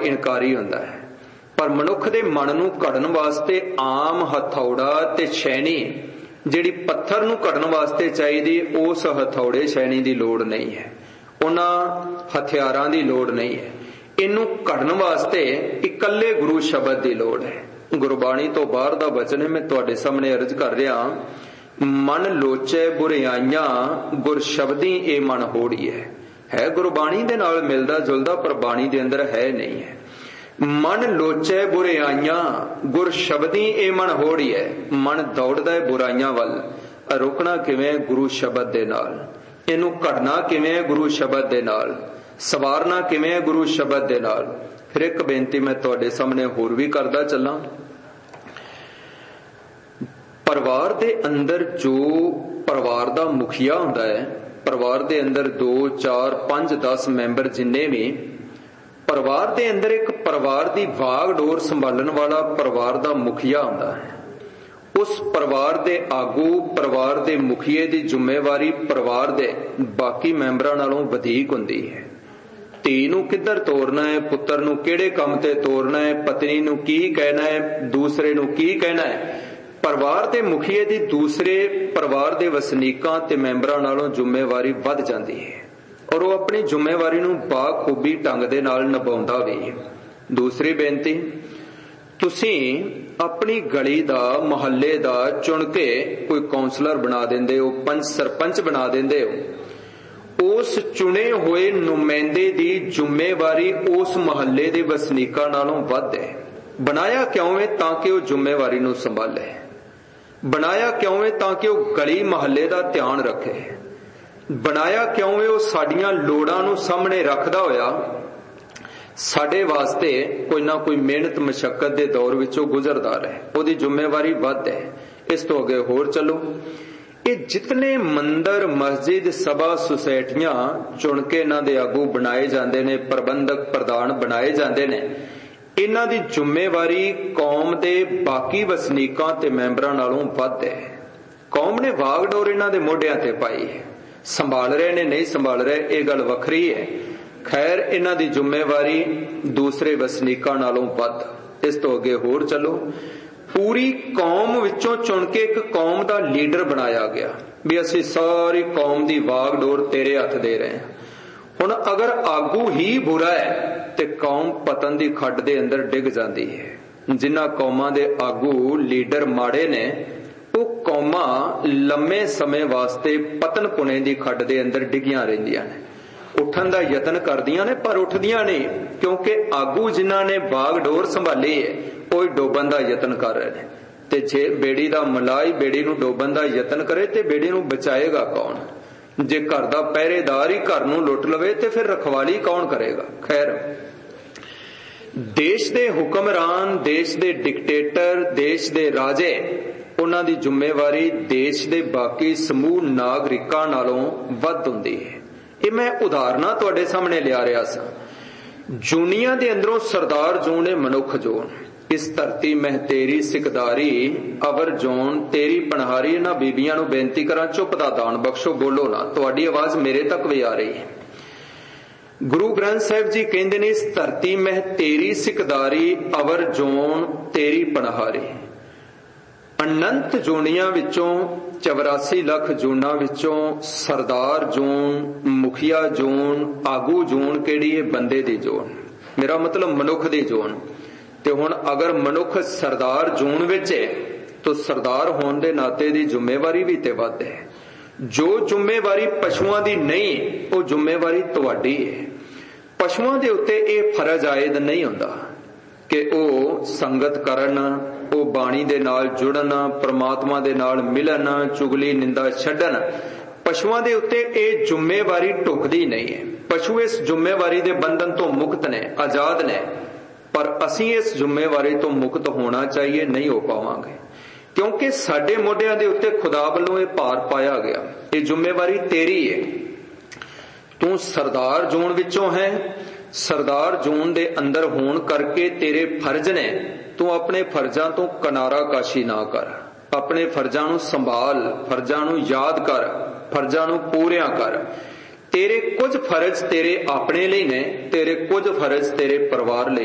इनकारी हुंदा है। पर मनुख दे मन नूं घड़न वास्ते आम हथौड़ा ते छैनी जिहड़ी पत्थर नूं घड़न वास्ते चाहीदी, उस हथौड़े छैनी दी लोड़ नहीं है, उन्हां हथियारां दी लोड़ नहीं है। इनू घड़न वास्ते इकल्ले गुरु शब्द की लोड़ है। गुरबाणी तो बाहर दा वचन है, मैं तुहाडे सामने अर्ज कर रहा। मन लोचे बुराइयां गुर शब्दी ए मन होड़ी है गुरबाणी दे नाल मिलदा जुलदा, पर बाणी दे अंदर है नहीं है। मन लोचे बुराइयां गुर शब्दी ए मन होड़ी है। मन दौड़दा है बुराइयां वल, रुकना किवें गुरु शब्द दे नाल, इनू घड़ना किवें गुरु शब्द दे नाल, सवारना किवें गुरु शब्द दे नाल। फिर एक बेनती मैं तुहाडे सामने होर भी करदा चलां। परिवार दे अंदर जो परिवार दा मुखिया हुंदा है, परिवार दे अंदर 2 4 5 10 मैंबर जिन्ने भी परिवार दे अंदर, एक परिवार दी वाग डोर संभालण वाला परिवार दा मुखिया हुंदा है। उस परिवार दे आगू, परिवार दे मुखिए दी जिम्मेवारी परिवार दे बाकी मैंबरां नालों वधीक हुंदी है। धी नूं किधर तोरना है, पुत्तर नूं किहड़े काम ते तोरना है, पत्नी नूं की कहना है, दूसरे नूं की कहना है, परिवार दे मुखिए दी दूसरे परिवार दे वसनीकां ते मैंबरां नालों जिम्मेवारी वध जांदी है और वो अपनी जिम्मेवारी नूं बाखूबी ढंग दे नाल निभाउंदा भी। दूसरी बेनती, तुसीं अपनी गली दा, मुहल्ले दा चुन के कोई कौंसलर बना देंदे हो, पंच सरपंच बना देंदे हो। उस चुने हुए नुमाइंदे दी जिम्मेवारी उस मुहल्ले दे वसनीकां नालों वध है। बनाया क्यों है? ताकि वो जिम्मेवारी नूं संभाले। बनाया क्यों है? ताकि वो गली मुहल्ले दा ध्यान रखे। बनाया क्यों है? वो साडियां लोड़ां नूं सामने रखदा होया साडे वास्ते कोई ना कोई मेहनत मशक्कत दे दौर विचों गुजरदा रहे, ओदी जिम्मेवारी वध है। इस तो अगे होर चलो, ये जितने मंदिर, मस्जिद, सभा, सोसाइटियां चुन के इन्हां दे आगू बनाए जांदे ने, प्रबंधक प्रधान बनाए जांदे ने, इन्हां दी जिम्मेवारी कौम दे बाकी वसनीकां ते मैंबरां नालों वध है। कौम ने वागडोर इन्हां दे मोढियां ते पाई है, संभाल रहे ने नहीं संभाल रहे ये गल वखरी है। खैर, इन्हां दी जिम्मेवारी दूसरे वसनीकां नालों वध। इस तो अगे होर चलो, पूरी कौम विचों चुन के एक कौम दा लीडर बनाया गया भी असीं सारी कौम दी वागडोर तेरे हथ दे रहे हैं। हुण अगर आगू ही बुरा है ते कौम पतन दी खड्ड दे अंदर डिग जाती है। जिन्हां कौमां दे आगू लीडर माड़े ने, वो कौमां लंबे समय वास्ते पतन पुणे दी खड्ड दे अंदर डिगियां रहिंदियां ने, उठन दा यतन करदियां ने पर उठदियां नहीं, क्योंकि आगू जिन्हां ने बागडोर संभाली है वो डोबन दा यतन कर रहे हैं। ते जे बेड़ी दा मलाई बेड़ी नूं डोबन दा यतन करे ते बेड़ी नूं बचाएगा कौन? जे घर दा पहरेदार ही घर नूं लुट लवे ते फिर रखवाली कौन करेगा? खैर, देश दे हुक्मरान, देश दे डिक्टेटर, देश दे राजे, उन्हां दी जिम्मेवारी देश दे बाकी समूह नागरिकां नालों वध हुंदी है। ये मैं उदाहरणां तुहाडे सामने लिया रहा सा। जूनिया दे अंदरों सरदार जून है मनुख जून, इस धरती मह तेरी सिकदारी अवर जोन तेरी पनहारी। इन्हां बीबियां नूं बेनती करां, चुप दा दान बख्शो, बोलो ना, तुहाडी आवाज मेरे तक भी आ रही है। गुरु ग्रंथ साहिब जी कहंदे ने, इस धरती मह तेरी सिकदारी अवर जोन तेरी पनहारी। अनंत जूनियां विचों 84 लाख जूना विचों सरदार जून, मुखिया जून, आगू जून केड़ी है? बंदे दी जून, मेरा मतलब मनुख दी जून। ते हुण अगर मनुख सरदार जून विच है तो सरदार होने दे नाते दी जिम्मेवारी भी ते वध है। जो जिम्मेवारी पशुआं दी नहीं, वो जिम्मेवारी तुहाडी है। पशुआं दे उत्ते ये फर्ज आयद नहीं हुंदा कि वो संगत करन, वो बाणी दे नाल जुड़न, परमात्मा दे नाल मिलन, चुगली निंदा छड्डन। पशुआं दे उत्ते ये जिम्मेवारी ढुकदी नहीं है। पशु इस जिम्मेवारी दे बंधन तो मुक्त ने, आजाद ने, पर असीं इस जिम्मेवारी तो मुक्त होना चाहिए, नहीं हो पावांगे, क्योंकि साडे मोढियां दे उत्ते खुदा वल्लों ये भार पाया गया, ये जिम्मेवारी तेरी है। तू सरदार जून विचों है, सरदार जून दे अंदर होण करके तेरे फर्ज ने, तू अपने फर्जां तो किनारा काशी ना कर, अपने फर्जां नूं संभाल, फर्जां नूं याद कर, फर्जां नूं पूरियां कर। तेरे कुछ फर्ज तेरे अपने लिए ने, तेरे कुछ फर्ज तेरे परिवार लिए।